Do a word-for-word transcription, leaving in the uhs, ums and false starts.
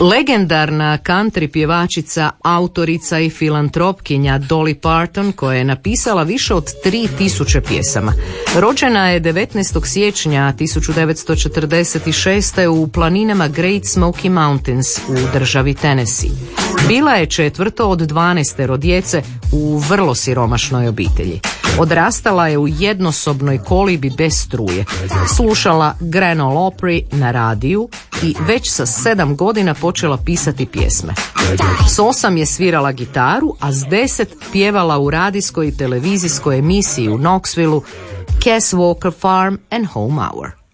Legendarna country pjevačica, autorica i filantropkinja Dolly Parton, koja je napisala više od tri tisuće pjesama. Rođena je devetnaestog siječnja tisuću devetsto četrdeset šeste. u planinama Great Smoky Mountains u državi Tennessee. Bila je četvrto od dvanaestero djece u vrlo siromašnoj obitelji. Odrastala je u jednosobnoj kolibi bez struje. Slušala Grand Ole Opry na radiju i već sa sedam godina počela pisati pjesme. S osam je svirala gitaru, a s deset pjevala u radijskoj i televizijskoj emisiji u Knoxvilleu Cass Walker Farm and Home Hour.